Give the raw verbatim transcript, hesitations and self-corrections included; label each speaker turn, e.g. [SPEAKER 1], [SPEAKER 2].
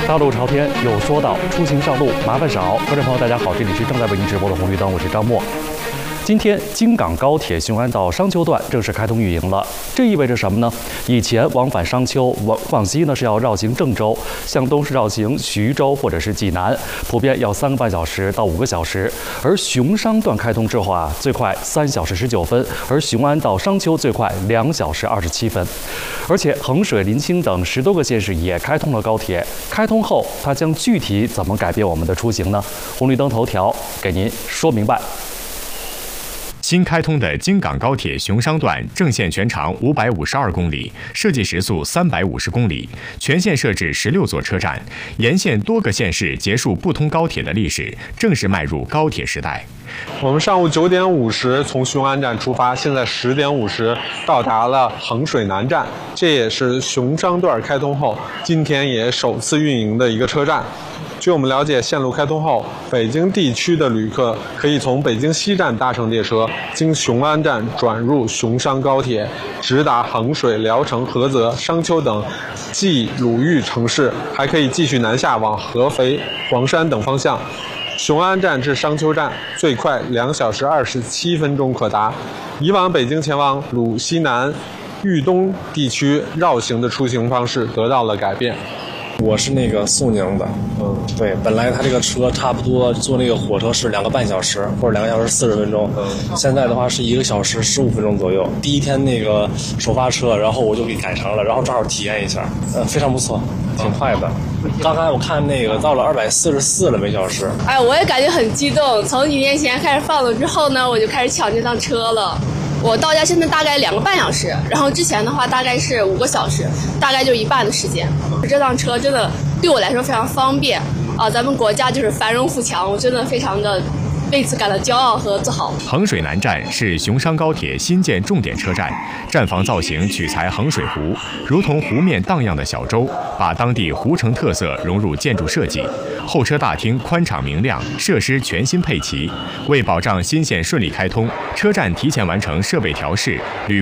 [SPEAKER 1] 大路朝天有说道，出行上路麻烦少。观众朋友，大家好，这里是正在为您直播的红绿灯，我是张默。今天京港高铁雄安到商丘段正式开通运营了，这意味着什么呢？以前往返商丘，往往西呢是要绕行郑州，向东是绕行徐州或者是济南，普遍要三个半小时到五个小时。而雄商段开通之后啊，最快三小时十九分，而雄安到商丘最快两小时二十七分。而且衡水、临清等十多个县市也开通了高铁。开通后，它将具体怎么改变我们的出行呢？红绿灯头条给您说明白。
[SPEAKER 2] 新开通的京港高铁雄商段正线全长五百五十二公里，设计时速三百五十公里，全线设置十六座车站，沿线多个县市结束不通高铁的历史，正式迈入高铁时代。
[SPEAKER 3] 我们上午九点五十从雄安站出发，现在十点五十到达了衡水南站，这也是雄商段开通后今天也首次运营的一个车站。据我们了解，线路开通后，北京地区的旅客可以从北京西站搭乘列车，经雄安站转入雄商高铁，直达衡水、聊城、菏泽、商丘等冀鲁豫城市，还可以继续南下往合肥、黄山等方向。雄安站至商丘站最快两小时二十七分钟可达。以往北京前往鲁西南、豫东地区绕行的出行方式得到了改变。
[SPEAKER 4] 我是那个肃宁的，嗯，对，本来他这个车差不多坐那个火车是两个半小时或者两个小时四十分钟，嗯，现在的话是一个小时十五分钟左右。第一天那个首发车，然后我就给改成了，然后正好体验一下，呃，非常不错，挺快的。刚才我看那个到了二百四十四了每小时。
[SPEAKER 5] 哎，我也感觉很激动。从几年前开始放了之后呢，我就开始抢这趟车了。我到家现在大概两个半小时，然后之前的话大概是五个小时，大概就一半的时间。这趟车真的对我来说非常方便啊！咱们国家就是繁荣富强，我真的非常的为此感到骄傲和自豪。
[SPEAKER 2] 衡水南站是雄商高铁新建重点车站，站房造型取材衡水湖，如同湖面荡漾的小舟，把当地湖城特色融入建筑设计。候车大厅宽敞明亮，设施全新配齐。为保障新线顺利开通，车站提前完成设备调试，旅